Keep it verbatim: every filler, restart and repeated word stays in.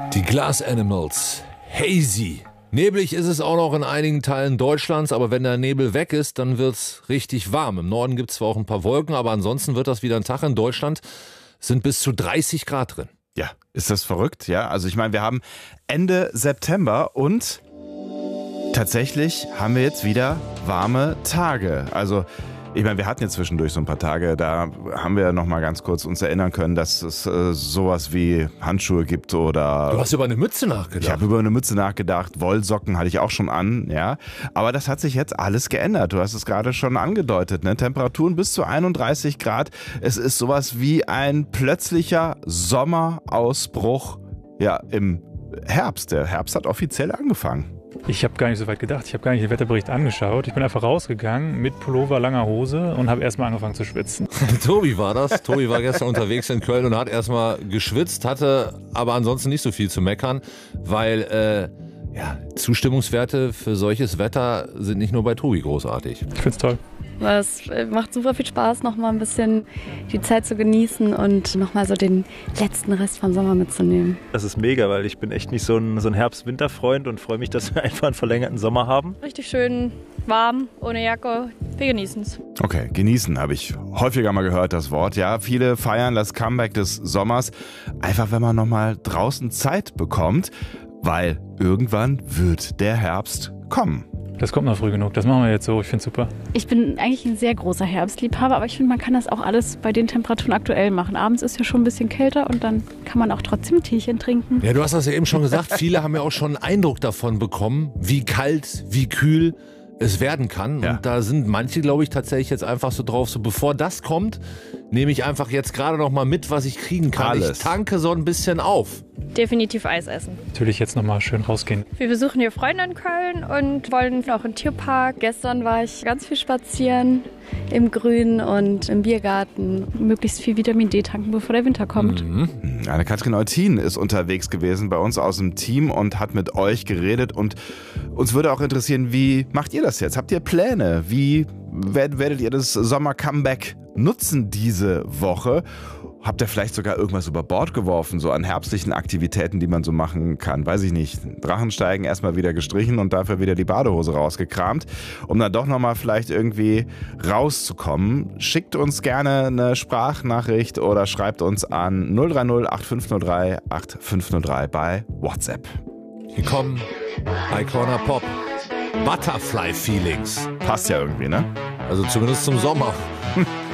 Die Glass Animals, Hazy. Neblig ist es auch noch in einigen Teilen Deutschlands, aber wenn der Nebel weg ist, dann wird's richtig warm. Im Norden gibt es zwar auch ein paar Wolken, aber ansonsten wird das wieder ein Tag. In Deutschland sind bis zu dreißig Grad drin. Ja, ist das verrückt, ja? Also ich meine, wir haben Ende September und tatsächlich haben wir jetzt wieder warme Tage. Also ich meine, wir hatten jetzt zwischendurch so ein paar Tage, da haben wir noch mal ganz kurz uns erinnern können, dass es äh, sowas wie Handschuhe gibt oder... Du hast über eine Mütze nachgedacht. Ich habe über eine Mütze nachgedacht, Wollsocken hatte ich auch schon an, ja. Aber das hat sich jetzt alles geändert. Du hast es gerade schon angedeutet, ne? Temperaturen bis zu einunddreißig Grad. Es ist sowas wie ein plötzlicher Sommerausbruch, ja, im Herbst. Der Herbst hat offiziell angefangen. Ich habe gar nicht so weit gedacht. Ich habe gar nicht den Wetterbericht angeschaut. Ich bin einfach rausgegangen mit Pullover, langer Hose und habe erstmal angefangen zu schwitzen. Tobi war das. Tobi war gestern unterwegs in Köln und hat erstmal geschwitzt, hatte aber ansonsten nicht so viel zu meckern, weil äh, ja, Zustimmungswerte für solches Wetter sind nicht nur bei Tobi großartig. Ich find's toll. Es macht super viel Spaß, nochmal ein bisschen die Zeit zu genießen und nochmal so den letzten Rest vom Sommer mitzunehmen. Das ist mega, weil ich bin echt nicht so ein, so ein Herbst-Winter-Freund und freue mich, dass wir einfach einen verlängerten Sommer haben. Richtig schön warm, ohne Jacke. Wir genießen es. Okay, genießen habe ich häufiger mal gehört, das Wort. Ja, viele feiern das Comeback des Sommers, einfach wenn man nochmal draußen Zeit bekommt, weil irgendwann wird der Herbst kommen. Das kommt noch früh genug. Das machen wir jetzt so. Ich find's super. Ich bin eigentlich ein sehr großer Herbstliebhaber, aber ich finde, man kann das auch alles bei den Temperaturen aktuell machen. Abends ist ja schon ein bisschen kälter und dann kann man auch trotzdem ein Teechen trinken. Ja, du hast das ja eben schon gesagt. Viele haben ja auch schon einen Eindruck davon bekommen, wie kalt, wie kühl es werden kann. Ja. Und da sind manche, glaube ich, tatsächlich jetzt einfach so drauf, so bevor das kommt, nehme ich einfach jetzt gerade noch mal mit, was ich kriegen kann. Alles. Ich tanke so ein bisschen auf. Definitiv Eis essen. Natürlich jetzt nochmal schön rausgehen. Wir besuchen hier Freunde in Köln und wollen auch in den Tierpark. Gestern war ich ganz viel spazieren im Grün und im Biergarten. Möglichst viel Vitamin D tanken, bevor der Winter kommt. Mhm. Anne-Kathrin Eutin ist unterwegs gewesen bei uns aus dem Team und hat mit euch geredet. Und uns würde auch interessieren, wie macht ihr das jetzt? Habt ihr Pläne? Wie werdet ihr das Sommer-Comeback nutzen diese Woche? Habt ihr vielleicht sogar irgendwas über Bord geworfen, so an herbstlichen Aktivitäten, die man so machen kann? Weiß ich nicht. Drachensteigen erstmal wieder gestrichen und dafür wieder die Badehose rausgekramt, um dann doch nochmal vielleicht irgendwie rauszukommen. Schickt uns gerne eine Sprachnachricht oder schreibt uns an null drei null acht fünf null drei acht fünf null drei bei WhatsApp. Hier kommen Icona Pop. Butterfly Feelings. Passt ja irgendwie, ne? Also zumindest zum Sommer.